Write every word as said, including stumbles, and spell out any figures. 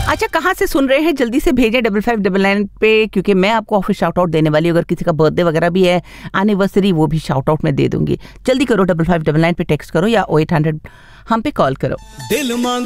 अच्छा, कहाँ से सुन रहे हैं जल्दी से भेजें डबल फाइव डबल नाइन पे, क्योंकि मैं आपको ऑफिस शाउट आउट देने वाली हूँ। अगर किसी का बर्थडे वगैरह भी है, एनिवर्सरी, वो भी शाउट आउट में दे दूंगी। जल्दी करो, डबल फाइव डबल नाइन पे टेक्स्ट करो या ओ एट हंड्रेड हम पे कॉल करो। दिल मांग